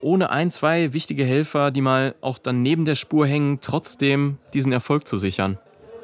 ohne ein, zwei wichtige Helfer, die mal auch dann neben der Spur hängen, trotzdem diesen Erfolg zu sichern?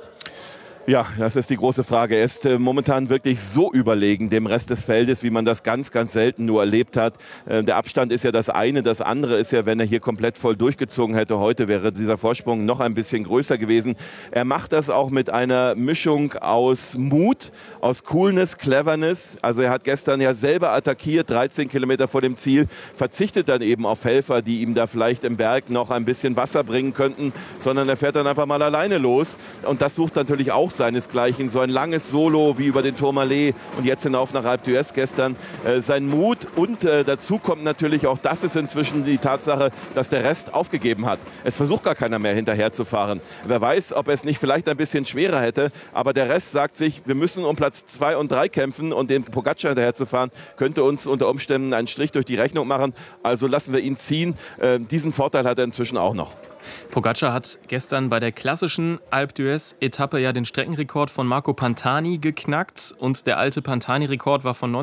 Ja, das ist die große Frage. Er ist momentan wirklich so überlegen dem Rest des Feldes, wie man das ganz, ganz selten nur erlebt hat. Der Abstand ist ja das eine. Das andere ist ja, wenn er hier komplett voll durchgezogen hätte heute, wäre dieser Vorsprung noch ein bisschen größer gewesen. Er macht das auch mit einer Mischung aus Mut, aus Coolness, Cleverness. Also er hat gestern ja selber attackiert, 13 Kilometer vor dem Ziel, verzichtet dann eben auf Helfer, die ihm da vielleicht im Berg noch ein bisschen Wasser bringen könnten, sondern er fährt dann einfach mal alleine los. Und das sucht natürlich auch seinesgleichen. So ein langes Solo wie über den Tourmalet und jetzt hinauf nach Alpe d'Huez gestern. Sein Mut und dazu kommt natürlich auch, das ist inzwischen die Tatsache, dass der Rest aufgegeben hat. Es versucht gar keiner mehr hinterher zu fahren. Wer weiß, ob er es nicht vielleicht ein bisschen schwerer hätte, aber der Rest sagt sich, wir müssen um Platz 2 und 3 kämpfen und dem Pogacar hinterher zu fahren, könnte uns unter Umständen einen Strich durch die Rechnung machen. Also lassen wir ihn ziehen. Diesen Vorteil hat er inzwischen auch noch. Pogacar hat gestern bei der klassischen Alpe d'Huez-Etappe ja den Streckenrekord von Marco Pantani geknackt. Und der alte Pantani-Rekord war von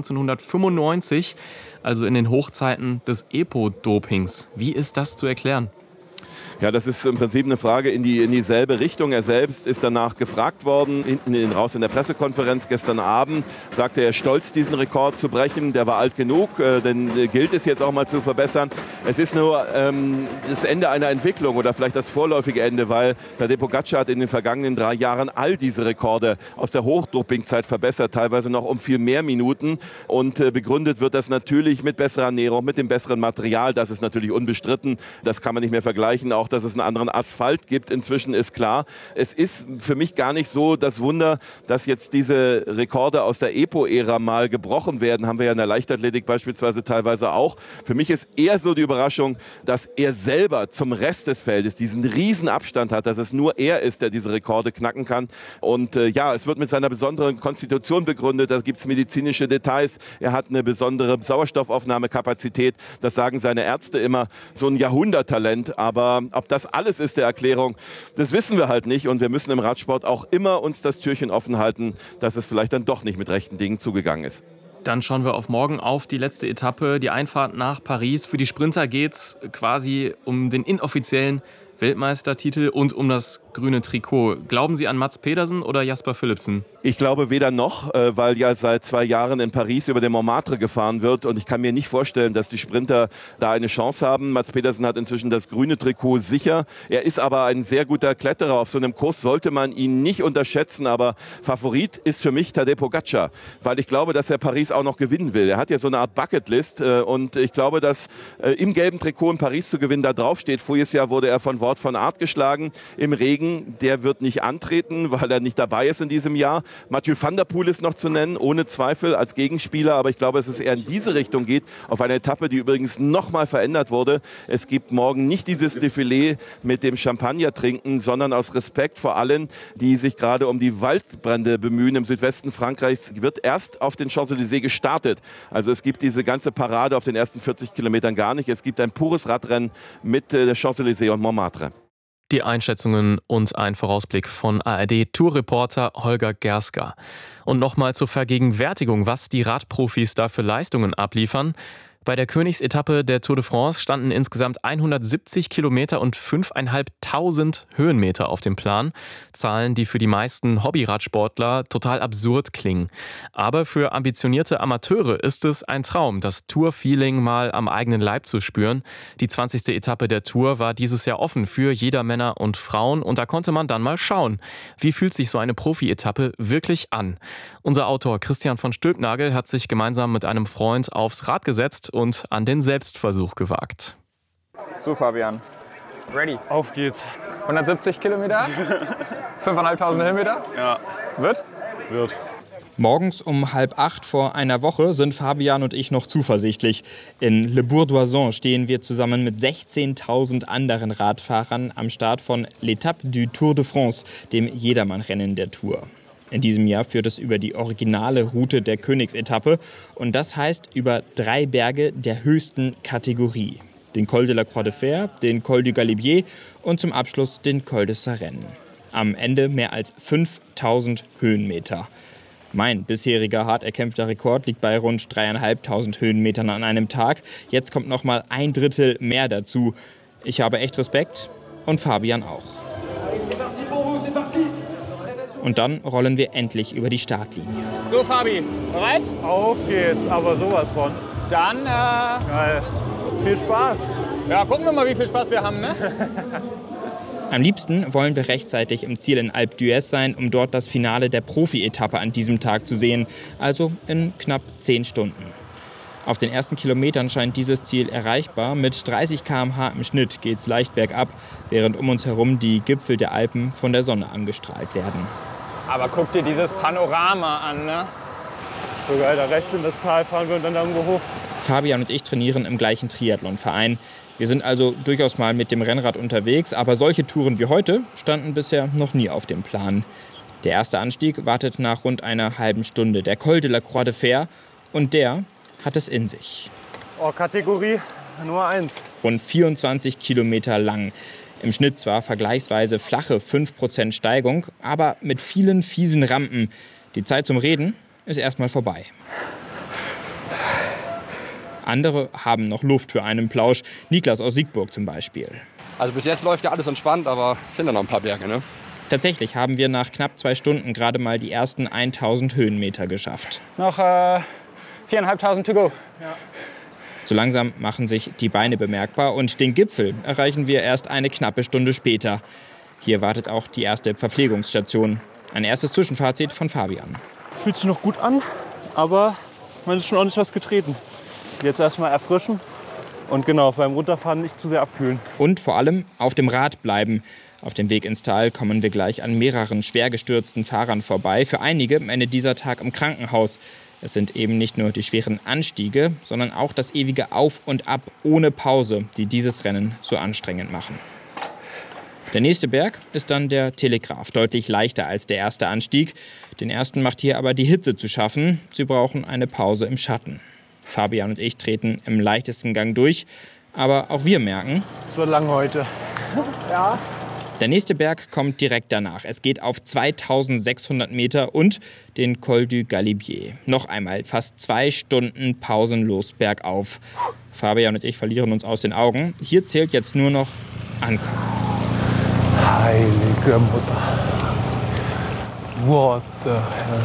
1995, also in den Hochzeiten des Epo-Dopings. Wie ist das zu erklären? Ja, das ist im Prinzip eine Frage in dieselbe Richtung. Er selbst ist danach gefragt worden, hinten raus in der Pressekonferenz gestern Abend, sagte er stolz, diesen Rekord zu brechen. Der war alt genug, denn gilt es jetzt auch mal zu verbessern. Es ist nur das Ende einer Entwicklung oder vielleicht das vorläufige Ende, weil Tadej Pogacar hat in den vergangenen 3 Jahren all diese Rekorde aus der Hochdopingzeit verbessert, teilweise noch um viel mehr Minuten. Und begründet wird das natürlich mit besserer Ernährung, mit dem besseren Material. Das ist natürlich unbestritten. Das kann man nicht mehr vergleichen. Auch, dass es einen anderen Asphalt gibt, inzwischen ist klar. Es ist für mich gar nicht so das Wunder, dass jetzt diese Rekorde aus der Epo-Ära mal gebrochen werden. Haben wir ja in der Leichtathletik beispielsweise teilweise auch. Für mich ist eher so die Überraschung, dass er selber zum Rest des Feldes diesen riesen Abstand hat, dass es nur er ist, der diese Rekorde knacken kann. Und ja, es wird mit seiner besonderen Konstitution begründet. Da gibt es medizinische Details. Er hat eine besondere Sauerstoffaufnahmekapazität. Das sagen seine Ärzte immer. So ein Jahrhunderttalent. Aber ob das alles ist der Erklärung, das wissen wir halt nicht. Und wir müssen im Radsport auch immer uns das Türchen offen halten, dass es vielleicht dann doch nicht mit rechten Dingen zugegangen ist. Dann schauen wir auf morgen, auf die letzte Etappe, die Einfahrt nach Paris. Für die Sprinter geht es quasi um den inoffiziellen Weltmeistertitel und um das grüne Trikot. Glauben Sie an Mads Pedersen oder Jasper Philipsen? Ich glaube weder noch, weil ja seit 2 Jahren in Paris über den Montmartre gefahren wird. Und ich kann mir nicht vorstellen, dass die Sprinter da eine Chance haben. Mads Pedersen hat inzwischen das grüne Trikot sicher. Er ist aber ein sehr guter Kletterer. Auf so einem Kurs sollte man ihn nicht unterschätzen. Aber Favorit ist für mich Tadej Pogacar, weil ich glaube, dass er Paris auch noch gewinnen will. Er hat ja so eine Art Bucketlist. Und ich glaube, dass im gelben Trikot in Paris zu gewinnen da draufsteht. Voriges Jahr wurde er von Wout van Aert geschlagen im Regen. Der wird nicht antreten, weil er nicht dabei ist in diesem Jahr. Mathieu van der Poel ist noch zu nennen, ohne Zweifel als Gegenspieler. Aber ich glaube, dass es eher in diese Richtung geht, auf eine Etappe, die übrigens nochmal verändert wurde. Es gibt morgen nicht dieses Defilé mit dem Champagner trinken, sondern aus Respekt vor allen, die sich gerade um die Waldbrände bemühen im Südwesten Frankreichs, wird erst auf den Champs-Élysées gestartet. Also es gibt diese ganze Parade auf den ersten 40 Kilometern gar nicht. Es gibt ein pures Radrennen mit der Champs-Élysées und Montmartre. Die Einschätzungen und ein Vorausblick von ARD-Tourreporter Holger Gersker. Und nochmal zur Vergegenwärtigung, was die Radprofis da für Leistungen abliefern. Bei der Königsetappe der Tour de France standen insgesamt 170 Kilometer und 5.500 Höhenmeter auf dem Plan. Zahlen, die für die meisten Hobbyradsportler total absurd klingen. Aber für ambitionierte Amateure ist es ein Traum, das Tour-Feeling mal am eigenen Leib zu spüren. Die 20. Etappe der Tour war dieses Jahr offen für jeder Männer und Frauen. Und da konnte man dann mal schauen, wie fühlt sich so eine Profi-Etappe wirklich an. Unser Autor Christian von Stülpnagel hat sich gemeinsam mit einem Freund aufs Rad gesetzt und an den Selbstversuch gewagt. So, Fabian. Ready. Auf geht's. 170 Kilometer? 5.500 Höhenmeter? Ja. Wird? Wird. Morgens um 7:30 vor einer Woche sind Fabian und ich noch zuversichtlich. In Le Bourg-d'Oisans stehen wir zusammen mit 16.000 anderen Radfahrern am Start von l'Étape du Tour de France, dem Jedermannrennen der Tour. In diesem Jahr führt es über die originale Route der Königsetappe und das heißt über 3 Berge der höchsten Kategorie. Den Col de la Croix de Fer, den Col du Galibier und zum Abschluss den Col de Sarenne. Am Ende mehr als 5.000 Höhenmeter. Mein bisheriger hart erkämpfter Rekord liegt bei rund 3.500 Höhenmetern an einem Tag. Jetzt kommt noch mal 1/3 mehr dazu. Ich habe echt Respekt und Fabian auch. Und dann rollen wir endlich über die Startlinie. So, Fabi, bereit? Auf geht's, aber sowas von. Dann, Geil. Viel Spaß. ja, gucken wir mal, wie viel Spaß wir haben, ne? Am liebsten wollen wir rechtzeitig im Ziel in Alpe d'Huez sein, um dort das Finale der Profi-Etappe an diesem Tag zu sehen. Also in knapp 10 Stunden. Auf den ersten Kilometern scheint dieses Ziel erreichbar. Mit 30 km/h im Schnitt geht's leicht bergab, während um uns herum die Gipfel der Alpen von der Sonne angestrahlt werden. Aber guck dir dieses Panorama an, ne? So geil, da rechts in das Tal fahren wir und dann irgendwo hoch. Fabian und ich trainieren im gleichen Triathlonverein. Wir sind also durchaus mal mit dem Rennrad unterwegs, aber solche Touren wie heute standen bisher noch nie auf dem Plan. Der erste Anstieg wartet nach rund einer halben Stunde. Der Col de la Croix de Fer, und der hat es in sich. Oh, Kategorie Nummer 1. Rund 24 Kilometer lang. Im Schnitt zwar vergleichsweise flache 5% Steigung, aber mit vielen fiesen Rampen. Die Zeit zum Reden ist erstmal vorbei. Andere haben noch Luft für einen Plausch. Niklas aus Siegburg zum Beispiel. Also bis jetzt läuft ja alles entspannt, aber es sind ja noch ein paar Berge, ne? Tatsächlich haben wir nach knapp 2 Stunden gerade mal die ersten 1000 Höhenmeter geschafft. Noch 4.500 to go. So langsam machen sich die Beine bemerkbar und den Gipfel erreichen wir erst eine knappe Stunde später. Hier wartet auch die erste Verpflegungsstation. Ein erstes Zwischenfazit von Fabian. Fühlt sich noch gut an, aber man ist schon ordentlich was getreten. Jetzt erstmal erfrischen und genau, beim Runterfahren nicht zu sehr abkühlen. Und vor allem auf dem Rad bleiben. Auf dem Weg ins Tal kommen wir gleich an mehreren schwer gestürzten Fahrern vorbei. Für einige endet dieser Tag im Krankenhaus. Es sind eben nicht nur die schweren Anstiege, sondern auch das ewige Auf und Ab ohne Pause, die dieses Rennen so anstrengend machen. Der nächste Berg ist dann der Telegraph, deutlich leichter als der erste Anstieg. Den ersten macht hier aber die Hitze zu schaffen. Sie brauchen eine Pause im Schatten. Fabian und ich treten im leichtesten Gang durch, aber auch wir merken, Es wird lang heute. Ja. der nächste Berg kommt direkt danach. Es geht auf 2600 Meter und den Col du Galibier. Noch einmal fast 2 Stunden pausenlos bergauf. Fabian und ich verlieren uns aus den Augen. Hier zählt jetzt nur noch Ankommen. Heilige Mutter. What the hell.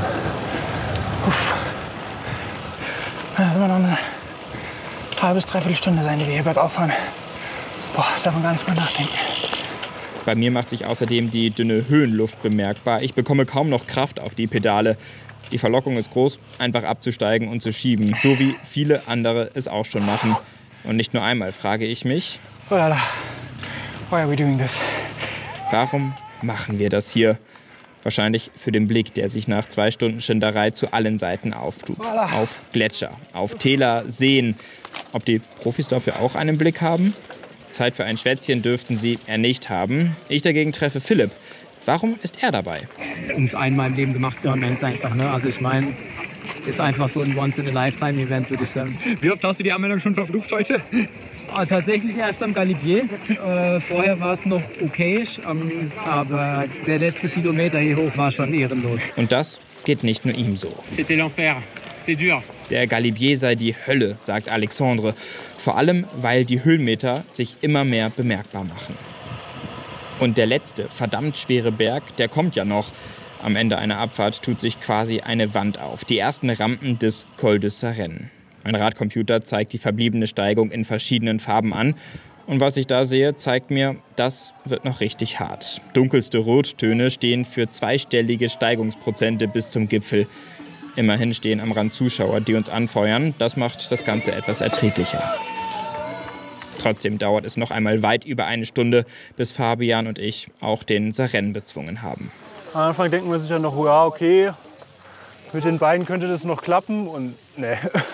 Das wird noch eine halbe bis dreiviertel Stunde sein, die wir hier bergauf fahren. Boah, darf man gar nicht mehr nachdenken. Bei mir macht sich außerdem die dünne Höhenluft bemerkbar. Ich bekomme kaum noch Kraft auf die Pedale. Die Verlockung ist groß, einfach abzusteigen und zu schieben. So wie viele andere es auch schon machen. Und nicht nur einmal frage ich mich, Oh la la. Why are we doing this? warum machen wir das hier? Wahrscheinlich für den Blick, der sich nach 2 Stunden Schinderei zu allen Seiten auftut. Auf Gletscher, auf Täler, Seen. Ob die Profis dafür auch einen Blick haben? Zeit für ein Schwätzchen dürften sie eher nicht haben. Ich dagegen treffe Philipp. Warum ist er dabei? Um es einmal im Leben gemacht zu haben, ganz einfach. Ne? Also ich meine, ist einfach so ein Once-in-a-Lifetime-Event, würde ich sagen. Wie oft hast du die Anmeldung schon verflucht heute? Tatsächlich erst am Galibier. Vorher war es noch okay, aber der letzte Kilometer hier hoch war schon ehrenlos. Und das geht nicht nur ihm so. C'était l'enfer, c'était dur. Der Galibier sei die Hölle, sagt Alexandre. Vor allem, weil die Höhenmeter sich immer mehr bemerkbar machen. Und der letzte, verdammt schwere Berg, der kommt ja noch. Am Ende einer Abfahrt tut sich quasi eine Wand auf. Die ersten Rampen des Col de Sarenne. Ein Radcomputer zeigt die verbliebene Steigung in verschiedenen Farben an. Und was ich da sehe, zeigt mir, das wird noch richtig hart. Dunkelste Rottöne stehen für zweistellige Steigungsprozente bis zum Gipfel. Immerhin stehen am Rand Zuschauer, die uns anfeuern. Das macht das Ganze etwas erträglicher. Trotzdem dauert es noch einmal weit über eine Stunde, bis Fabian und ich auch den Sarenne bezwungen haben. Am Anfang denken wir sich ja noch, ja, okay, mit den beiden könnte das noch klappen und ne.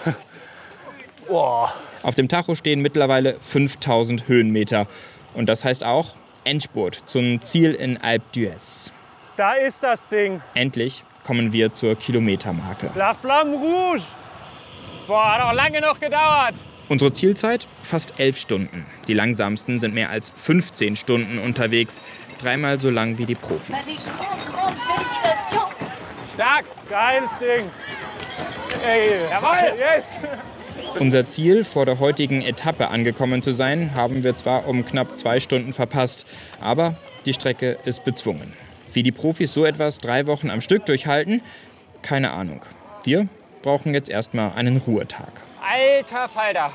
Boah. Auf dem Tacho stehen mittlerweile 5000 Höhenmeter. Und das heißt auch Endspurt zum Ziel in Alpe d'Huez. Da ist das Ding. Endlich kommen wir zur Kilometermarke. La Flamme Rouge. Boah, hat auch lange noch gedauert. Unsere Zielzeit fast 11 Stunden. Die langsamsten sind mehr als 15 Stunden unterwegs. 3-mal so lang wie die Profis. Stark! Geiles Ding. Ey, jawohl! Yes! Unser Ziel, vor der heutigen Etappe angekommen zu sein, haben wir zwar um knapp 2 Stunden verpasst, aber die Strecke ist bezwungen. Wie die Profis so etwas 3 Wochen am Stück durchhalten, keine Ahnung. Wir brauchen jetzt erstmal einen Ruhetag. Alter Falter!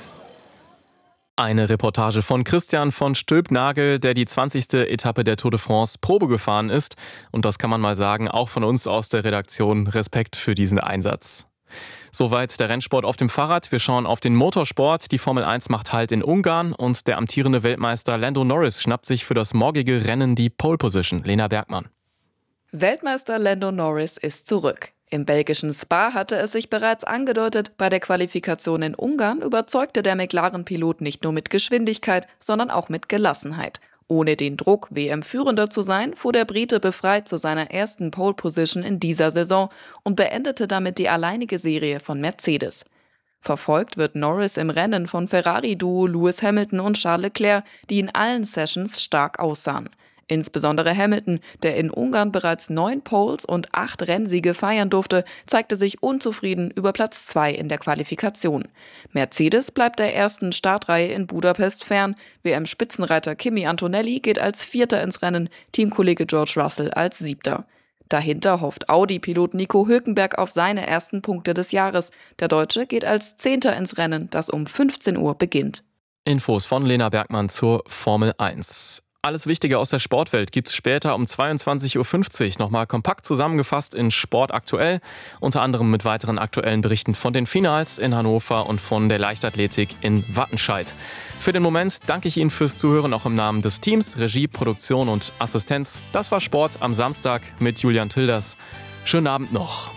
Eine Reportage von Christian von Stülpnagel, der die 20. Etappe der Tour de France Probe gefahren ist. Und das kann man mal sagen, auch von uns aus der Redaktion. Respekt für diesen Einsatz. Soweit der Rennsport auf dem Fahrrad. Wir schauen auf den Motorsport. Die Formel 1 macht Halt in Ungarn und der amtierende Weltmeister Lando Norris schnappt sich für das morgige Rennen die Pole Position. Lena Bergmann. Weltmeister Lando Norris ist zurück. Im belgischen Spa hatte es sich bereits angedeutet, bei der Qualifikation in Ungarn überzeugte der McLaren-Pilot nicht nur mit Geschwindigkeit, sondern auch mit Gelassenheit. Ohne den Druck, WM-Führender zu sein, fuhr der Brite befreit zu seiner ersten Pole-Position in dieser Saison und beendete damit die alleinige Serie von Mercedes. Verfolgt wird Norris im Rennen von Ferrari-Duo Lewis Hamilton und Charles Leclerc, die in allen Sessions stark aussahen. Insbesondere Hamilton, der in Ungarn bereits 9 Poles und 8 Rennsiege feiern durfte, zeigte sich unzufrieden über Platz 2 in der Qualifikation. Mercedes bleibt der ersten Startreihe in Budapest fern. WM-Spitzenreiter Kimi Antonelli geht als Vierter ins Rennen, Teamkollege George Russell als Siebter. Dahinter hofft Audi-Pilot Nico Hülkenberg auf seine ersten Punkte des Jahres. Der Deutsche geht als Zehnter ins Rennen, das um 15 Uhr beginnt. Infos von Lena Bergmann zur Formel 1. Alles Wichtige aus der Sportwelt gibt's später um 22.50 Uhr nochmal kompakt zusammengefasst in Sport aktuell. Unter anderem mit weiteren aktuellen Berichten von den Finals in Hannover und von der Leichtathletik in Wattenscheid. Für den Moment danke ich Ihnen fürs Zuhören, auch im Namen des Teams, Regie, Produktion und Assistenz. Das war Sport am Samstag mit Julian Tilders. Schönen Abend noch.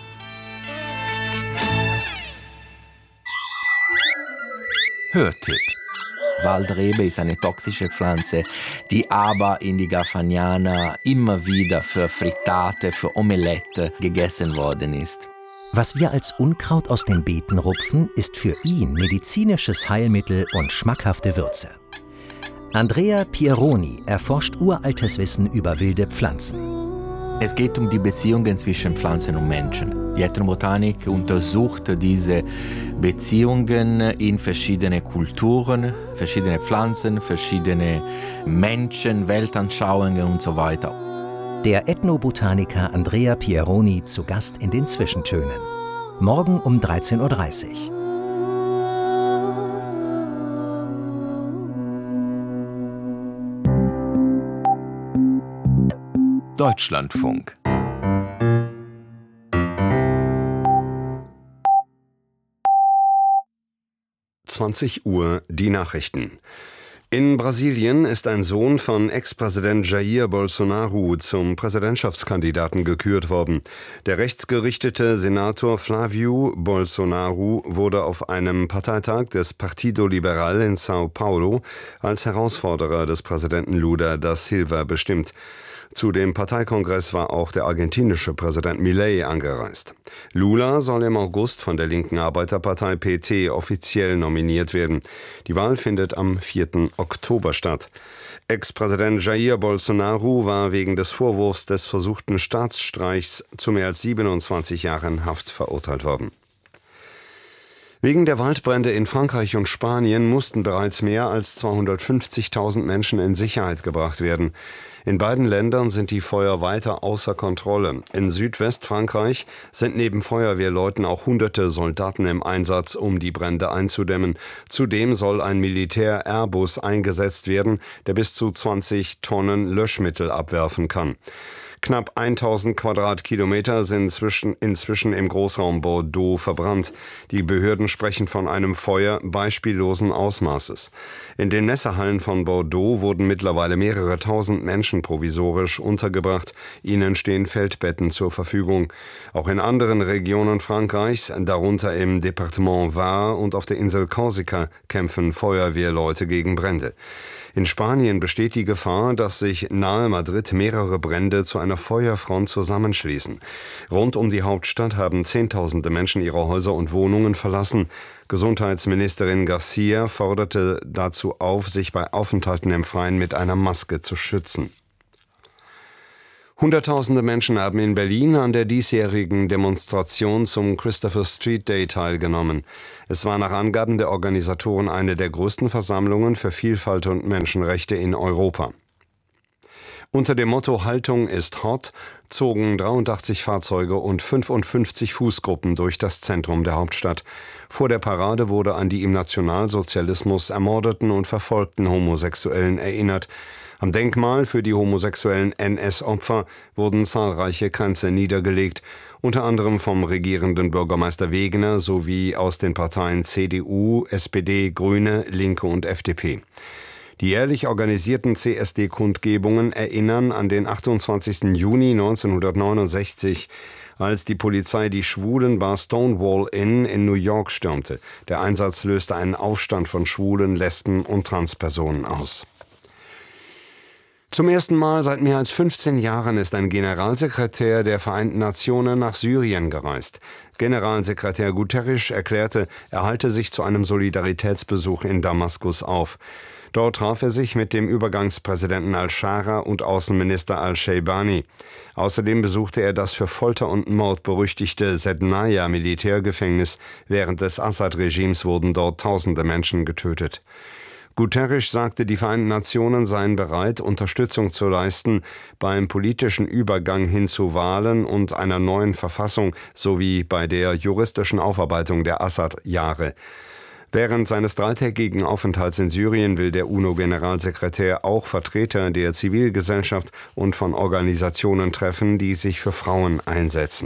Hörtipp. Waldrebe ist eine toxische Pflanze, die aber in die Garfagnana immer wieder für Frittate, für Omelette gegessen worden ist. Was wir als Unkraut aus den Beeten rupfen, ist für ihn medizinisches Heilmittel und schmackhafte Würze. Andrea Pieroni erforscht uraltes Wissen über wilde Pflanzen. Es geht um die Beziehungen zwischen Pflanzen und Menschen. Die Ethnobotanik untersucht diese Beziehungen in verschiedene Kulturen, verschiedene Pflanzen, verschiedene Menschen, Weltanschauungen und so weiter. Der Ethnobotaniker Andrea Pieroni zu Gast in den Zwischentönen. Morgen um 13.30 Uhr. Deutschlandfunk. Uhr die Nachrichten. In Brasilien ist ein Sohn von Ex-Präsident Jair Bolsonaro zum Präsidentschaftskandidaten gekürt worden. Der rechtsgerichtete Senator Flávio Bolsonaro wurde auf einem Parteitag des Partido Liberal in São Paulo als Herausforderer des Präsidenten Lula da Silva bestimmt. Zu dem Parteikongress war auch der argentinische Präsident Milei angereist. Lula soll im August von der linken Arbeiterpartei PT offiziell nominiert werden. Die Wahl findet am 4. Oktober statt. Ex-Präsident Jair Bolsonaro war wegen des Vorwurfs des versuchten Staatsstreichs zu mehr als 27 Jahren Haft verurteilt worden. Wegen der Waldbrände in Frankreich und Spanien mussten bereits mehr als 250.000 Menschen in Sicherheit gebracht werden. In beiden Ländern sind die Feuer weiter außer Kontrolle. In Südwestfrankreich sind neben Feuerwehrleuten auch hunderte Soldaten im Einsatz, um die Brände einzudämmen. Zudem soll ein Militär-Airbus eingesetzt werden, der bis zu 20 Tonnen Löschmittel abwerfen kann. Knapp 1000 Quadratkilometer sind inzwischen im Großraum Bordeaux verbrannt. Die Behörden sprechen von einem Feuer beispiellosen Ausmaßes. In den Messehallen von Bordeaux wurden mittlerweile mehrere tausend Menschen provisorisch untergebracht. Ihnen stehen Feldbetten zur Verfügung. Auch in anderen Regionen Frankreichs, darunter im Departement Var und auf der Insel Korsika, kämpfen Feuerwehrleute gegen Brände. In Spanien besteht die Gefahr, dass sich nahe Madrid mehrere Brände zu einer Feuerfront zusammenschließen. Rund um die Hauptstadt haben Zehntausende Menschen ihre Häuser und Wohnungen verlassen. Gesundheitsministerin Garcia forderte dazu auf, sich bei Aufenthalten im Freien mit einer Maske zu schützen. Hunderttausende Menschen haben in Berlin an der diesjährigen Demonstration zum Christopher Street Day teilgenommen. Es war nach Angaben der Organisatoren eine der größten Versammlungen für Vielfalt und Menschenrechte in Europa. Unter dem Motto Haltung ist hot zogen 83 Fahrzeuge und 55 Fußgruppen durch das Zentrum der Hauptstadt. Vor der Parade wurde an die im Nationalsozialismus ermordeten und verfolgten Homosexuellen erinnert. Am Denkmal für die homosexuellen NS-Opfer wurden zahlreiche Kränze niedergelegt, unter anderem vom regierenden Bürgermeister Wegener sowie aus den Parteien CDU, SPD, Grüne, Linke und FDP. Die jährlich organisierten CSD-Kundgebungen erinnern an den 28. Juni 1969, als die Polizei die Schwulenbar Stonewall Inn in New York stürmte. Der Einsatz löste einen Aufstand von Schwulen, Lesben und Transpersonen aus. Zum ersten Mal seit mehr als 15 Jahren ist ein Generalsekretär der Vereinten Nationen nach Syrien gereist. Generalsekretär Guterres erklärte, er halte sich zu einem Solidaritätsbesuch in Damaskus auf. Dort traf er sich mit dem Übergangspräsidenten al-Shara und Außenminister al-Sheibani. Außerdem besuchte er das für Folter und Mord berüchtigte Sednaya-Militärgefängnis. Während des Assad-Regimes wurden dort tausende Menschen getötet. Guterres sagte, die Vereinten Nationen seien bereit, Unterstützung zu leisten beim politischen Übergang hin zu Wahlen und einer neuen Verfassung sowie bei der juristischen Aufarbeitung der Assad-Jahre. Während seines dreitägigen Aufenthalts in Syrien will der UNO-Generalsekretär auch Vertreter der Zivilgesellschaft und von Organisationen treffen, die sich für Frauen einsetzen.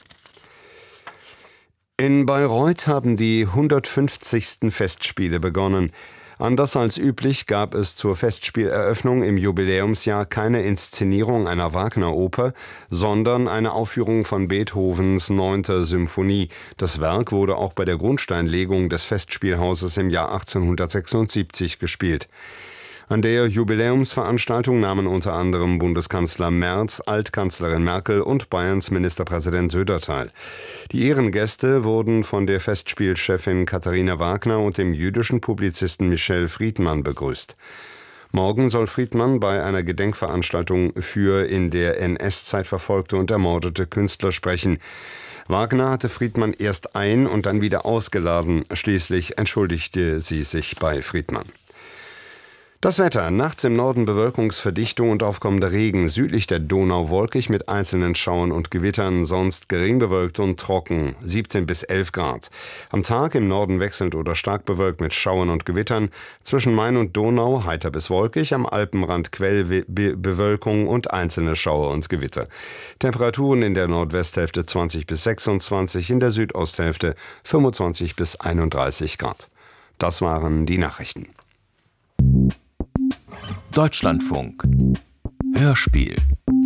In Bayreuth haben die 150. Festspiele begonnen. Anders als üblich gab es zur Festspieleröffnung im Jubiläumsjahr keine Inszenierung einer Wagner-Oper, sondern eine Aufführung von Beethovens 9. Symphonie. Das Werk wurde auch bei der Grundsteinlegung des Festspielhauses im Jahr 1876 gespielt. An der Jubiläumsveranstaltung nahmen unter anderem Bundeskanzler Merz, Altkanzlerin Merkel und Bayerns Ministerpräsident Söder teil. Die Ehrengäste wurden von der Festspielchefin Katharina Wagner und dem jüdischen Publizisten Michel Friedmann begrüßt. Morgen soll Friedmann bei einer Gedenkveranstaltung für in der NS-Zeit verfolgte und ermordete Künstler sprechen. Wagner hatte Friedmann erst ein- und dann wieder ausgeladen. Schließlich entschuldigte sie sich bei Friedmann. Das Wetter. Nachts im Norden Bewölkungsverdichtung und aufkommender Regen. Südlich der Donau wolkig mit einzelnen Schauern und Gewittern. Sonst gering bewölkt und trocken. 17 bis 11 Grad. Am Tag im Norden wechselnd oder stark bewölkt mit Schauern und Gewittern. Zwischen Main und Donau heiter bis wolkig. Am Alpenrand Quellbewölkung und einzelne Schauer und Gewitter. Temperaturen in der Nordwesthälfte 20 bis 26. In der Südosthälfte 25 bis 31 Grad. Das waren die Nachrichten. Deutschlandfunk Hörspiel.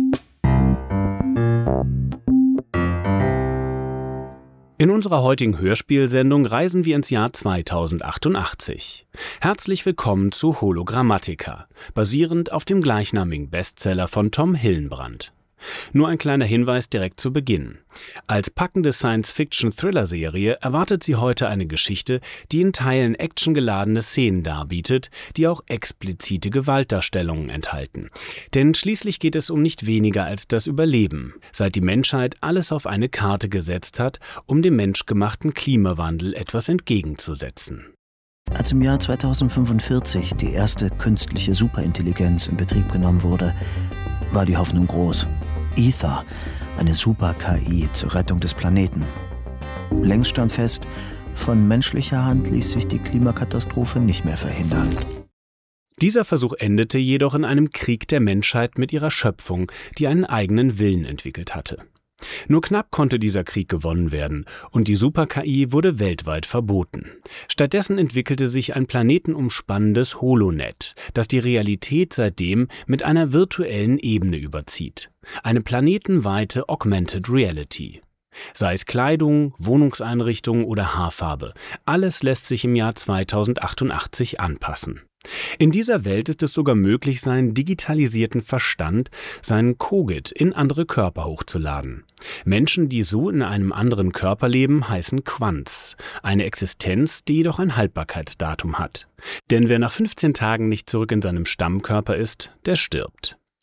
In unserer heutigen Hörspielsendung reisen wir ins Jahr 2088. Herzlich willkommen zu Hologrammatica, basierend auf dem gleichnamigen Bestseller von Tom Hillenbrand. Nur ein kleiner Hinweis direkt zu Beginn. Als packende Science-Fiction-Thriller-Serie erwartet Sie heute eine Geschichte, die in Teilen actiongeladene Szenen darbietet, die auch explizite Gewaltdarstellungen enthalten. Denn schließlich geht es um nicht weniger als das Überleben, seit die Menschheit alles auf eine Karte gesetzt hat, um dem menschgemachten Klimawandel etwas entgegenzusetzen. Als im Jahr 2045 die erste künstliche Superintelligenz in Betrieb genommen wurde, war die Hoffnung groß. Ether, eine Super-KI zur Rettung des Planeten. Längst stand fest, von menschlicher Hand ließ sich die Klimakatastrophe nicht mehr verhindern. Dieser Versuch endete jedoch in einem Krieg der Menschheit mit ihrer Schöpfung, die einen eigenen Willen entwickelt hatte. Nur knapp konnte dieser Krieg gewonnen werden und die Super-KI wurde weltweit verboten. Stattdessen entwickelte sich ein planetenumspannendes Holonet, das die Realität seitdem mit einer virtuellen Ebene überzieht. Eine planetenweite Augmented Reality. Sei es Kleidung, Wohnungseinrichtungen oder Haarfarbe, alles lässt sich im Jahr 2088 anpassen. In dieser Welt ist es sogar möglich, seinen digitalisierten Verstand, seinen Kogit, in andere Körper hochzuladen. Menschen, die so in einem anderen Körper leben, heißen Quants, eine Existenz, die jedoch ein Haltbarkeitsdatum hat. Denn wer nach 15 Tagen nicht zurück in seinem Stammkörper ist, der stirbt.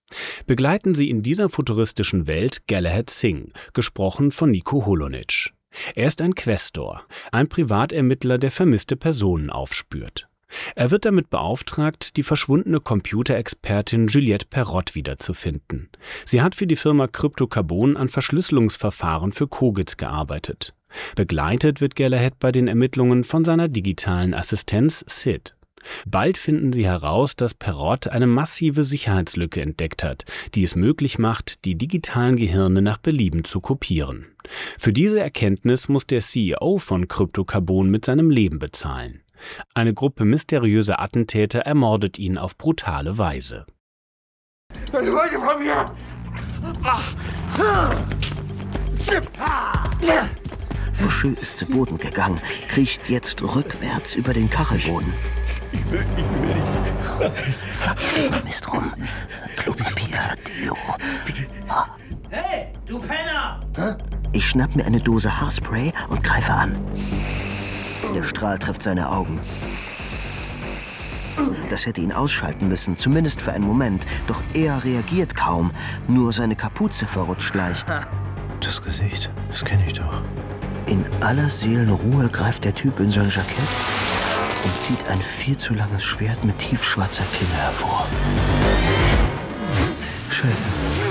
Begleiten Sie in dieser futuristischen Welt Galahad Singh, gesprochen von Nico Holonitsch. Er ist ein Questor, ein Privatermittler, der vermisste Personen aufspürt. Er wird damit beauftragt, die verschwundene Computerexpertin Juliette Perrott wiederzufinden. Sie hat für die Firma Crypto-Carbon an Verschlüsselungsverfahren für Kogitz gearbeitet. Begleitet wird Galahad bei den Ermittlungen von seiner digitalen Assistenz Sid. Bald finden sie heraus, dass Perrott eine massive Sicherheitslücke entdeckt hat, die es möglich macht, die digitalen Gehirne nach Belieben zu kopieren. Für diese Erkenntnis muss der CEO von Crypto-Carbon mit seinem Leben bezahlen. Eine Gruppe mysteriöser Attentäter ermordet ihn auf brutale Weise. Was wollt ihr von mir? Faucheux ist zu Boden gegangen, kriecht jetzt rückwärts über den Kachelboden. Ich will nicht. Verkehrt Mist rum. Klopapier, Deo. Hey, du Penner! Ich schnapp mir eine Dose Haarspray und greife an. Der Strahl trifft seine Augen. Das hätte ihn ausschalten müssen, zumindest für einen Moment. Doch er reagiert kaum. Nur seine Kapuze verrutscht leicht. Das Gesicht, das kenne ich doch. In aller Seelenruhe greift der Typ in sein Jackett und zieht ein viel zu langes Schwert mit tiefschwarzer Klinge hervor. Scheiße.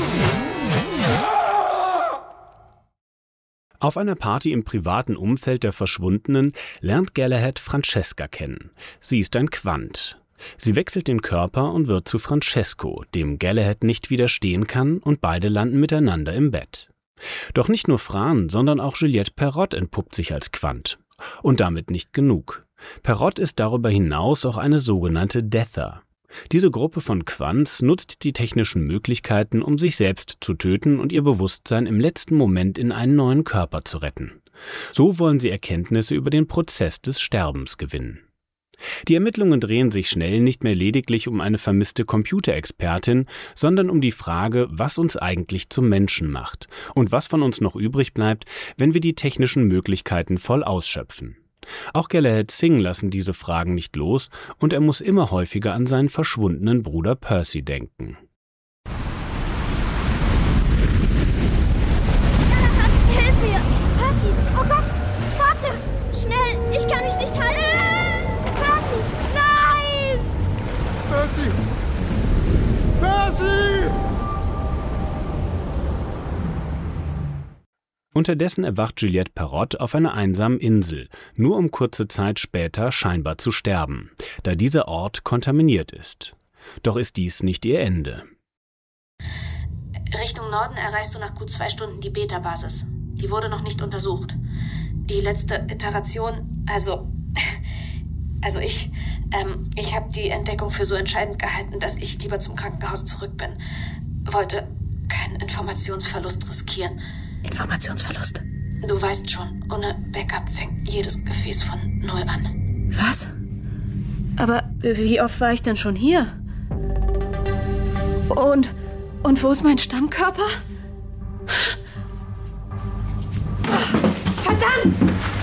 Auf einer Party im privaten Umfeld der Verschwundenen lernt Galahad Francesca kennen. Sie ist ein Quant. Sie wechselt den Körper und wird zu Francesco, dem Galahad nicht widerstehen kann, und beide landen miteinander im Bett. Doch nicht nur Fran, sondern auch Juliette Perrott entpuppt sich als Quant. Und damit nicht genug. Perrott ist darüber hinaus auch eine sogenannte Deather. Diese Gruppe von Quants nutzt die technischen Möglichkeiten, um sich selbst zu töten und ihr Bewusstsein im letzten Moment in einen neuen Körper zu retten. So wollen sie Erkenntnisse über den Prozess des Sterbens gewinnen. Die Ermittlungen drehen sich schnell nicht mehr lediglich um eine vermisste Computerexpertin, sondern um die Frage, was uns eigentlich zum Menschen macht und was von uns noch übrig bleibt, wenn wir die technischen Möglichkeiten voll ausschöpfen. Auch Galahad Singh lassen diese Fragen nicht los und er muss immer häufiger an seinen verschwundenen Bruder Percy denken. Hilf mir! Percy! Oh Gott! Warte! Schnell! Ich kann mich nicht halten! Percy! Nein! Percy! Percy! Unterdessen erwacht Juliette Perrott auf einer einsamen Insel, nur um kurze Zeit später scheinbar zu sterben, da dieser Ort kontaminiert ist. Doch ist dies nicht ihr Ende. Richtung Norden erreichst du nach gut 2 Stunden die Beta-Basis. Die wurde noch nicht untersucht. Die letzte Iteration, ich habe die Entdeckung für so entscheidend gehalten, dass ich lieber zum Krankenhaus zurück bin. Wollte keinen Informationsverlust riskieren. Informationsverlust? Du weißt schon, ohne Backup fängt jedes Gefäß von Null an. Was? Aber wie oft war ich denn schon hier? Und wo ist mein Stammkörper? Verdammt!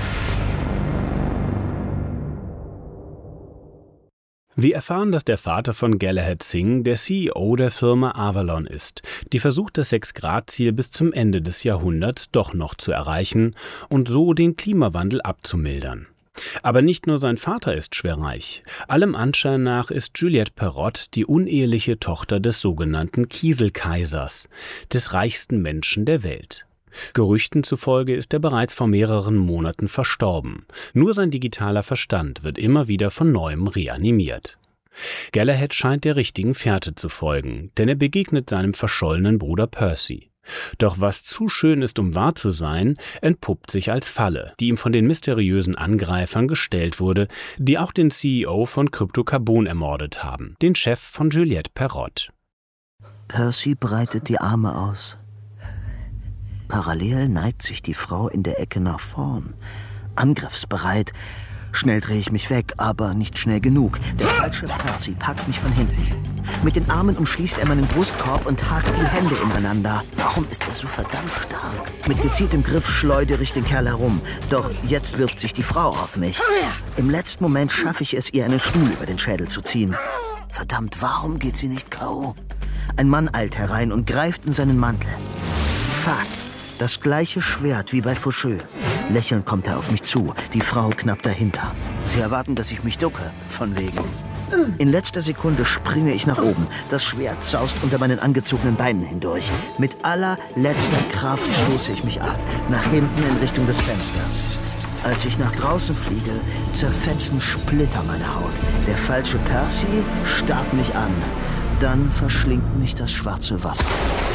Wir erfahren, dass der Vater von Galahad Singh der CEO der Firma Avalon ist, die versucht, das 6-Grad-Ziel bis zum Ende des Jahrhunderts doch noch zu erreichen und so den Klimawandel abzumildern. Aber nicht nur sein Vater ist schwerreich. Allem Anschein nach ist Juliette Perrott die uneheliche Tochter des sogenannten Kieselkaisers, des reichsten Menschen der Welt. Gerüchten zufolge ist er bereits vor mehreren Monaten verstorben. Nur sein digitaler Verstand wird immer wieder von Neuem reanimiert. Galahad scheint der richtigen Fährte zu folgen, denn er begegnet seinem verschollenen Bruder Percy. Doch was zu schön ist, um wahr zu sein, entpuppt sich als Falle, die ihm von den mysteriösen Angreifern gestellt wurde, die auch den CEO von Crypto-Carbon ermordet haben, den Chef von Juliette Perrott. Percy breitet die Arme aus. Parallel neigt sich die Frau in der Ecke nach vorn, angriffsbereit. Schnell drehe ich mich weg, aber nicht schnell genug. Der falsche Percy packt mich von hinten. Mit den Armen umschließt er meinen Brustkorb und hakt die Hände ineinander. Warum ist er so verdammt stark? Mit gezieltem Griff schleudere ich den Kerl herum. Doch jetzt wirft sich die Frau auf mich. Im letzten Moment schaffe ich es, ihr einen Stuhl über den Schädel zu ziehen. Verdammt, warum geht sie nicht K.O.? Ein Mann eilt herein und greift in seinen Mantel. Fuck, das gleiche Schwert wie bei Faucheux. Lächelnd kommt er auf mich zu, die Frau knapp dahinter. Sie erwarten, dass ich mich ducke, von wegen. In letzter Sekunde springe ich nach oben. Das Schwert zaust unter meinen angezogenen Beinen hindurch. Mit allerletzter Kraft stoße ich mich ab, nach hinten in Richtung des Fensters. Als ich nach draußen fliege, zerfetzen Splitter meine Haut. Der falsche Percy starrt mich an. Dann verschlingt mich das schwarze Wasser.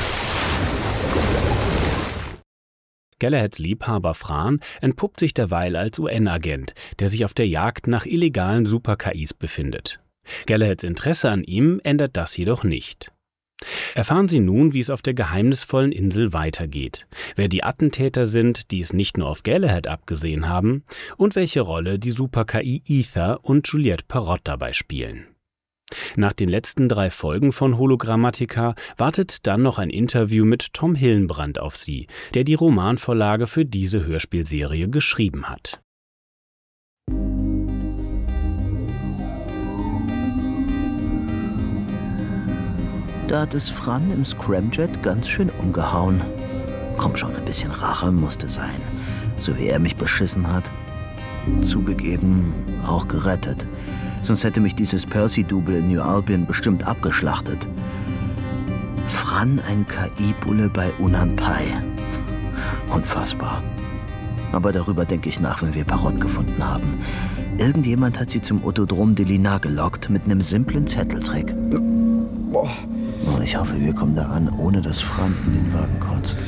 Galahads Liebhaber Fran entpuppt sich derweil als UN-Agent, der sich auf der Jagd nach illegalen Super-KIs befindet. Galahads Interesse an ihm ändert das jedoch nicht. Erfahren Sie nun, wie es auf der geheimnisvollen Insel weitergeht, wer die Attentäter sind, die es nicht nur auf Galahad abgesehen haben, und welche Rolle die Super-KI Ether und Juliette Parrot dabei spielen. Nach den letzten 3 Folgen von Hologrammatica wartet dann noch ein Interview mit Tom Hillenbrand auf Sie, der die Romanvorlage für diese Hörspielserie geschrieben hat. Da hat es Fran im Scramjet ganz schön umgehauen. Komm schon, ein bisschen Rache musste sein. So wie er mich beschissen hat. Zugegeben, auch gerettet. Sonst hätte mich dieses Percy-Double in New Albion bestimmt abgeschlachtet. Fran ein KI-Bulle bei Unanpai. Unfassbar. Aber darüber denke ich nach, wenn wir Parrot gefunden haben. Irgendjemand hat sie zum Autodrom de Lina gelockt mit einem simplen Zetteltrick. Oh, ich hoffe, wir kommen da an, ohne dass Fran in den Wagen kotzt.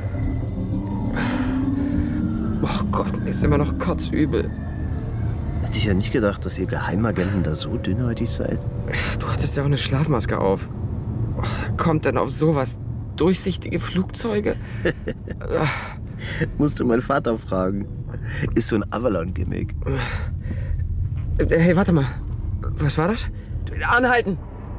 Oh Gott, mir ist immer noch kotzübel. Hätte ich ja nicht gedacht, dass ihr Geheimagenten da so dünnhäutig seid. Du hattest ja auch eine Schlafmaske auf. Kommt denn auf sowas? Durchsichtige Flugzeuge? Musst du meinen Vater fragen. Ist so ein Avalon-Gimmick. Hey, warte mal. Was war das? Anhalten!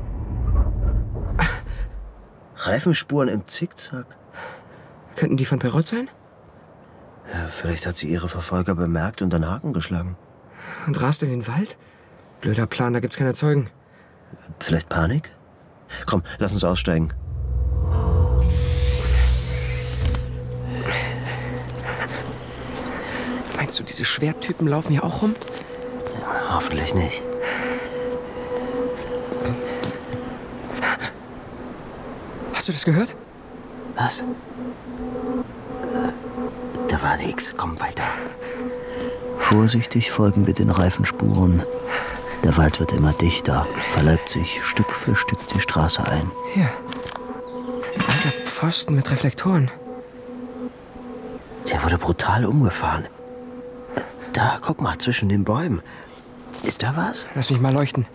Reifenspuren im Zickzack. Könnten die von Parrot sein? Ja, vielleicht hat sie ihre Verfolger bemerkt und einen Haken geschlagen. Und rast in den Wald? Blöder Plan, da gibt's keine Zeugen. Vielleicht Panik? Komm, lass uns aussteigen. Meinst du, diese Schwerttypen laufen hier auch rum? Ja, hoffentlich nicht. Hast du das gehört? Was? Da war nichts. Komm weiter. Vorsichtig folgen wir den Reifenspuren. Der Wald wird immer dichter, verleibt sich Stück für Stück die Straße ein. Hier. Ein alter Pfosten mit Reflektoren. Der wurde brutal umgefahren. Da, guck mal, zwischen den Bäumen. Ist da was? Lass mich mal leuchten.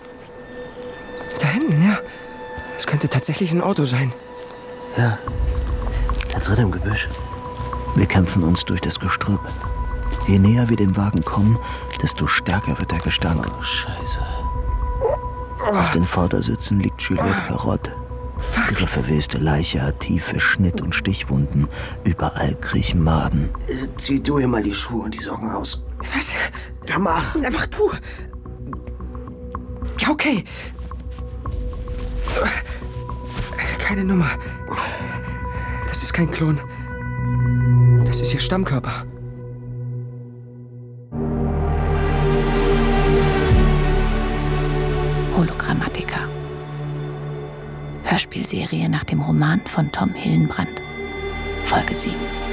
Da hinten, ja. Es könnte tatsächlich ein Auto sein. Ja, da drin im Gebüsch. Wir kämpfen uns durch das Gestrüpp. Je näher wir dem Wagen kommen, desto stärker wird der Gestank. Oh, Scheiße. Auf den Vordersitzen liegt Juliette Parrot. Ihre verweste Leiche hat tiefe Schnitt- und Stichwunden. Überall kriechen Maden. Zieh du ihr mal die Schuhe und die Socken aus. Was? Ja, mach. Na, mach du. Ja, okay. Keine Nummer. Das ist kein Klon. Das ist ihr Stammkörper. Hologrammatica. Hörspielserie nach dem Roman von Tom Hillenbrand. Folge 7.